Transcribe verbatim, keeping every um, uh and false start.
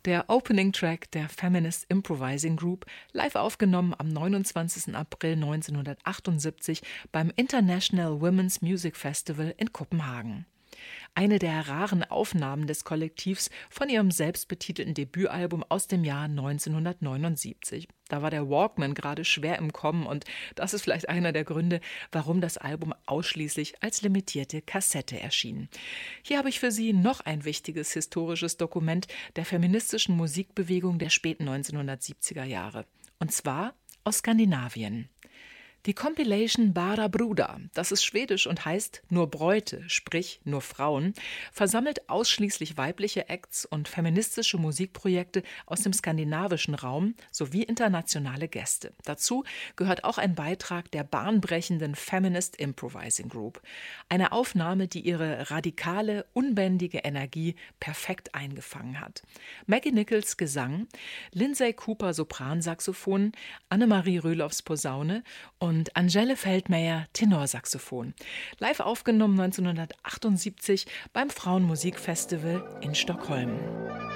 Der Opening-Track der Feminist Improvising Group, live aufgenommen am neunundzwanzigsten April neunzehnhundertachtundsiebzig beim International Women's Music Festival in Kopenhagen. Eine der raren Aufnahmen des Kollektivs von ihrem selbstbetitelten Debütalbum aus dem Jahr neunzehnhundertneunundsiebzig. Da war der Walkman gerade schwer im Kommen und das ist vielleicht einer der Gründe, warum das Album ausschließlich als limitierte Kassette erschien. Hier habe ich für Sie noch ein wichtiges historisches Dokument der feministischen Musikbewegung der späten neunzehnhundertsiebziger Jahre. Und zwar aus Skandinavien. Die Compilation Bara Brudar, das ist schwedisch und heißt nur Bräute, sprich nur Frauen, versammelt ausschließlich weibliche Acts und feministische Musikprojekte aus dem skandinavischen Raum sowie internationale Gäste. Dazu gehört auch ein Beitrag der bahnbrechenden Feminist Improvising Group. Eine Aufnahme, die ihre radikale, unbändige Energie perfekt eingefangen hat. Maggie Nichols Gesang, Lindsay Cooper Sopransaxophon, Annemarie Röhloffs Posaune und und Angele Feldmeier Tenorsaxophon. Live aufgenommen neunzehnhundertachtundsiebzig beim Frauenmusikfestival in Stockholm.